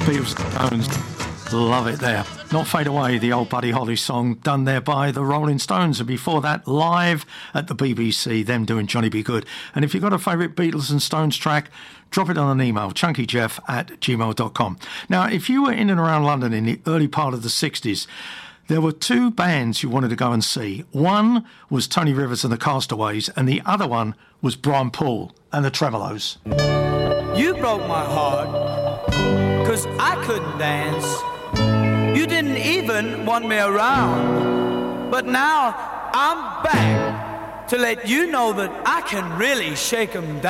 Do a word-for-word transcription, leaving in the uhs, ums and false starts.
Beatles and Stones, love it there. Not Fade Away, the old Buddy Holly song done there by the Rolling Stones, and before that live at the B B C, them doing Johnny B. Good. And if you've got a favourite Beatles and Stones track, drop it on an email, chunkyjeff at gmail dot com. Now, if you were in and around London in the early part of the sixties, there were two bands you wanted to go and see. One was Tony Rivers and the Castaways, and the other one was Brian Poole and the Tremolos. You broke my heart, 'cause I couldn't dance. You didn't even want me around. But now I'm back to let you know that I can really shake 'em down.